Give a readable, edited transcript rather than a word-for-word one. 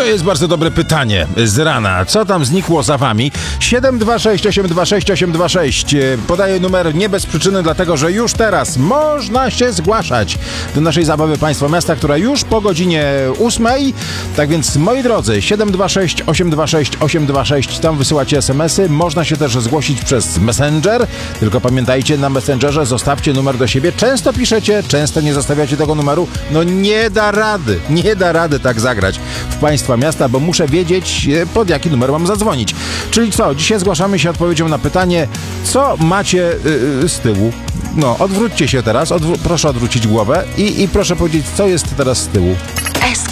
jest bardzo dobre pytanie z rana. Co tam znikło za wami? 726 826 826. Podaję numer nie bez przyczyny, dlatego że już teraz można się zgłaszać do naszej zabawy Państwo Miasta, która już po godzinie 8. Tak więc, moi drodzy, 726 826 826. Tam wysyłacie SMS-y. Można się też zgłosić przez Messenger. Tylko pamiętajcie, na Messengerze zostawcie numer do siebie. Często piszecie, często nie zostawiacie tego numeru. No nie da rady tak zagrać w Państwa Miasta, bo muszę wiedzieć, pod jaki numer mam zadzwonić. Czyli co? Dzisiaj zgłaszamy się odpowiedzią na pytanie, co macie z tyłu. No, odwróćcie się teraz, proszę odwrócić głowę i proszę powiedzieć, co jest teraz z tyłu.